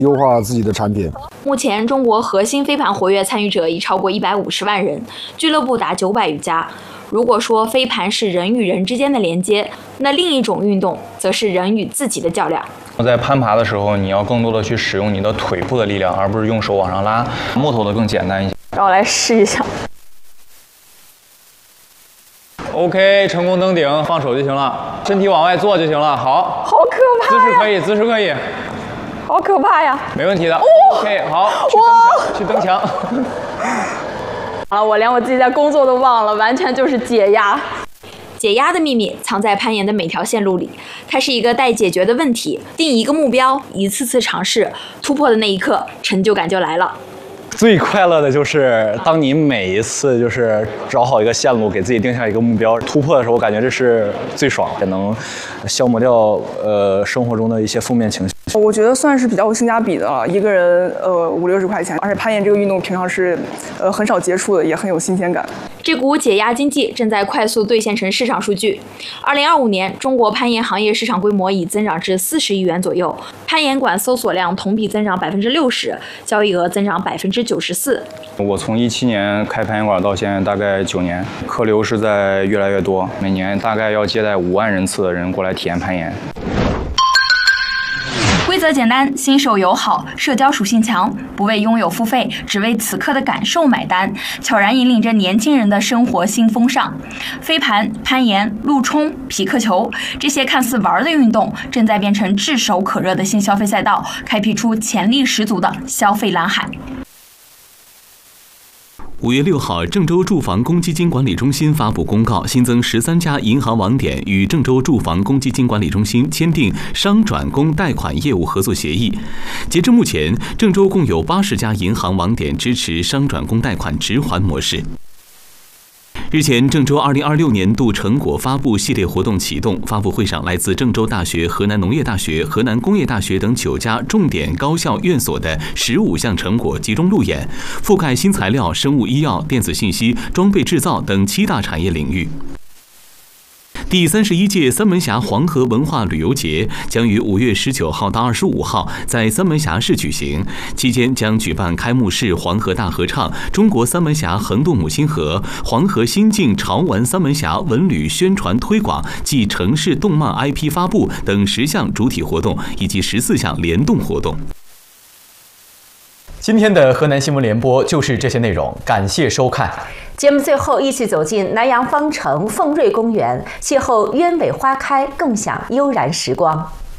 优化自己的产品。 目前，中国核心飞盘活跃参与者已超过150万人，俱乐部达900余家。如果说飞盘是人与人之间的连接，那另一种运动则是人与自己的较量。 在攀爬的时候，你要更多的去使用你的腿部的力量，而不是用手往上拉。木头的更简单一些。 让我来试一下。 OK， 成功登顶，放手就行了，身体往外坐就行了。好， 好可怕呀！ 姿势可以，姿势可以， 好可怕呀！ 没问题的。OK， 好，去登墙。 好了，我连我自己在工作都忘了，完全就是解压。解压的秘密藏在攀岩的每条线路里，它是一个待解决的问题，定一个目标，一次次尝试，突破的那一刻，成就感就来了。 最快乐的就是当你每一次就是找好一个线路，给自己定下一个目标，突破的时候，我感觉这是最爽，也能消磨掉生活中的一些负面情绪。 我觉得算是比较有性价比的了，一个人50-60块钱，而且攀岩这个运动平常是很少接触的，也很有新鲜感。 这股解压经济正在快速兑现成市场数据。2025年，中国攀岩行业市场规模已增长至40亿元左右，攀岩馆搜索量同比增长60%，交易额增长94%。 我从17年开攀岩馆到现在大概9年，客流是在越来越多，每年大概要接待5万人次的人过来体验攀岩。 规则简单，新手友好，社交属性强，不为拥有付费，只为此刻的感受买单，悄然引领着年轻人的生活新风尚。飞盘、攀岩、陆冲、匹克球，这些看似玩的运动，正在变成炙手可热的新消费赛道，开辟出潜力十足的消费蓝海。 5月6号，郑州住房公积金管理中心发布公告，新增13家银行网点与郑州住房公积金管理中心签订商转公贷款业务合作协议。截至目前，郑州共有80家银行网点支持商转公贷款直还模式。日前，郑州2026年度成果发布系列活动启动。发布会上，来自郑州大学、河南农业大学、河南工业大学等9家重点高校院所的15项成果集中路演，覆盖新材料、生物医药、电子信息、装备制造等7大产业领域。第31届三门峡黄河文化旅游节将于5月19号到25号在三门峡市举行，期间将举办开幕式、黄河大合唱、中国三门峡横渡母亲河、黄河新晋潮玩三门峡文旅宣传推广暨城市动漫 IP 发布等10项主体活动以及14项联动活动。 今天的河南新闻联播就是这些内容，感谢收看。 节目最后，一起走进南阳方城凤瑞公园，邂逅鸢尾花开，共享悠然时光。